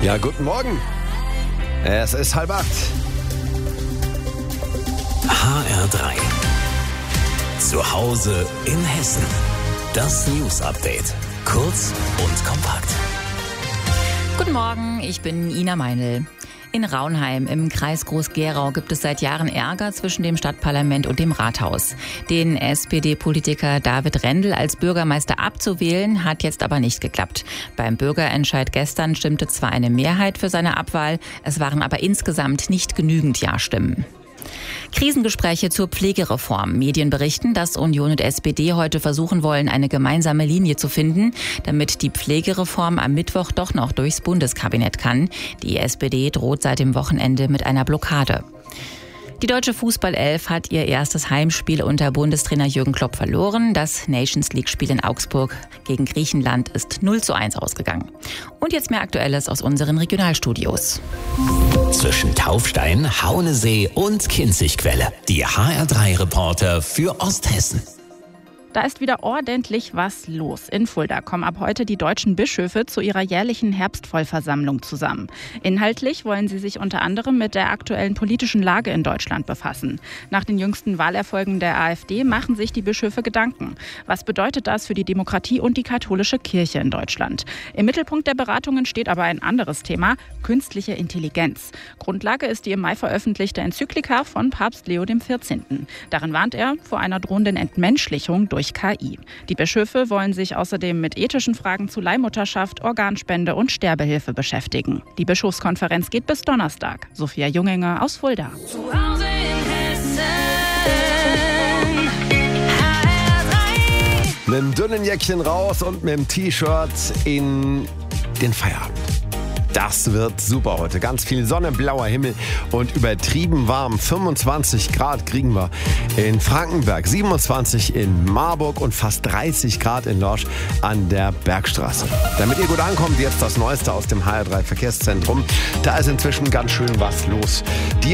Ja, guten Morgen. Es ist 7:30. HR3. Zu Hause in Hessen. Das News-Update. Kurz und kompakt. Guten Morgen, ich bin Ina Meinl. In Raunheim im Kreis Groß-Gerau gibt es seit Jahren Ärger zwischen dem Stadtparlament und dem Rathaus. Den SPD-Politiker David Rendel als Bürgermeister abzuwählen, hat jetzt aber nicht geklappt. Beim Bürgerentscheid gestern stimmte zwar eine Mehrheit für seine Abwahl, es waren aber insgesamt nicht genügend Ja-Stimmen. Krisengespräche zur Pflegereform. Medien berichten, dass Union und SPD heute versuchen wollen, eine gemeinsame Linie zu finden, damit die Pflegereform am Mittwoch doch noch durchs Bundeskabinett kann. Die SPD droht seit dem Wochenende mit einer Blockade. Die deutsche Fußballelf hat ihr erstes Heimspiel unter Bundestrainer Jürgen Klopp verloren. Das Nations-League-Spiel in Augsburg gegen Griechenland ist 0:1 ausgegangen. Und jetzt mehr Aktuelles aus unseren Regionalstudios. Zwischen Taufstein, Haunesee und Kinzigquelle. Die HR3-Reporter für Osthessen. Da ist wieder ordentlich was los. In Fulda kommen ab heute die deutschen Bischöfe zu ihrer jährlichen Herbstvollversammlung zusammen. Inhaltlich wollen sie sich unter anderem mit der aktuellen politischen Lage in Deutschland befassen. Nach den jüngsten Wahlerfolgen der AfD machen sich die Bischöfe Gedanken. Was bedeutet das für die Demokratie und die katholische Kirche in Deutschland? Im Mittelpunkt der Beratungen steht aber ein anderes Thema: künstliche Intelligenz. Grundlage ist die im Mai veröffentlichte Enzyklika von Papst Leo XIV. Darin warnt er vor einer drohenden Entmenschlichung durch KI. Die Bischöfe wollen sich außerdem mit ethischen Fragen zu Leihmutterschaft, Organspende und Sterbehilfe beschäftigen. Die Bischofskonferenz geht bis Donnerstag. Sophia Junginger aus Fulda. Zu Hause in Hessen. Mit einem dünnen Jäckchen raus und mit dem T-Shirt in den Feierabend. Das wird super heute. Ganz viel Sonne, blauer Himmel und übertrieben warm. 25 Grad kriegen wir in Frankenberg, 27 in Marburg und fast 30 Grad in Lorsch an der Bergstraße. Damit ihr gut ankommt, jetzt das Neueste aus dem HR3 Verkehrszentrum. Da ist inzwischen ganz schön was los. Die